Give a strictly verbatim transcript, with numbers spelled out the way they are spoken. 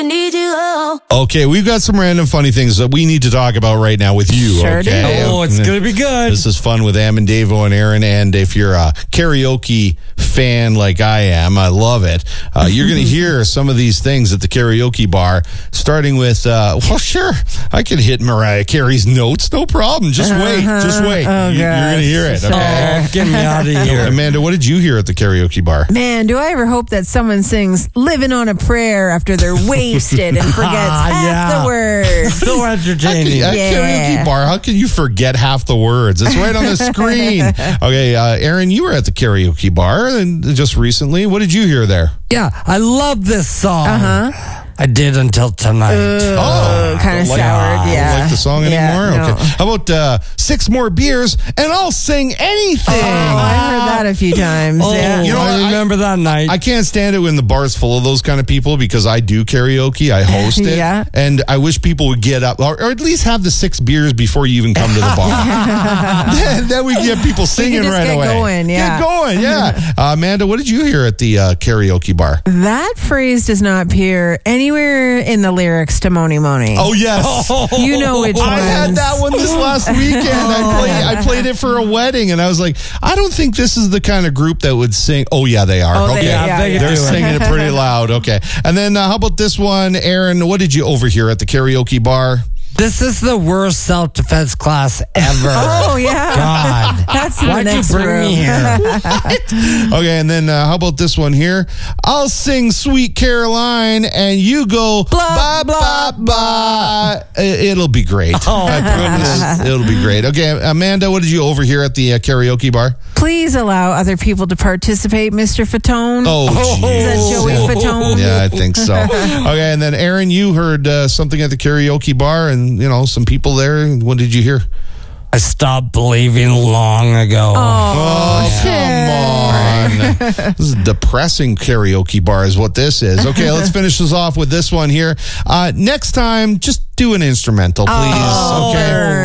Need you, oh. Okay, we've got some random funny things that we need to talk about right now with you. Sure okay? do. Oh, it's going to be good. This is fun with Am and Davo and Aaron. And if you're a karaoke fan like I am, I love it. Uh, you're going to hear some of these things at the karaoke bar, starting with, uh, well, sure, I can hit Mariah Carey's notes. No problem. Just wait. Just wait. Oh, you, you're going to hear it. Sure. Okay. Oh, get me out of here. Amanda, what did you hear at the karaoke bar? Man, do I ever hope that someone sings Living on a Prayer after they're wasted and forgets half yeah. the words. So entertaining. At Yeah. karaoke bar, how can you forget half the words? It's right on the screen. Okay, uh, Aaron, you were at the karaoke bar and just recently. What did you hear there? Yeah, I love this song. Uh-huh. I did until tonight. Oh, kind of Don't like- soured, don't yeah. like the song Yeah, anymore? no. Okay. How about uh, six more beers and I'll sing anything? Oh, I heard that a few times. Oh, yeah. You know, I I- remember that night. I can't stand it when the bar's full of those kind of people because I do karaoke. I host it. Yeah. And I wish people would get up or, or at least have the six beers before you even come to the bar. then, then we get people singing just right get away. going, yeah. Get going, yeah. Uh, Amanda, what did you hear at the uh, karaoke bar? That phrase does not appear anywhere in the lyrics to Moni Moni. Oh, yes. You know which I had ones. that one this last weekend. I played I played it for a wedding, and I was like, I don't think this is the kind of group that would sing. Oh, yeah, they are. Oh, they- okay. yeah, they yeah. can They're do it. singing it pretty loud. Okay. And then uh, how about this one, Aaron? What did you overhear at the karaoke bar? This is the worst self-defense class ever. Oh, yeah. God. That's in Why'd the you next bring room. me here? Okay, and then uh, how about this one here? I'll sing Sweet Caroline, and you go Blah, ba ba ba. It'll be great. Oh, I promise. It'll be great. Okay, Amanda, what did you overhear at the uh, karaoke bar? Please allow other people to participate, Mister Fatone. Oh, Is that geez. Joey Fatone? Yeah, I think so. Okay, and then Aaron, you heard uh, something at the karaoke bar, and you know some people there. What did you hear? I stopped believing long ago. Oh, come on. This is a depressing karaoke bar is what this is. Okay, let's finish this off with this one here. Uh, next time, just do an instrumental, please. Oh, okay.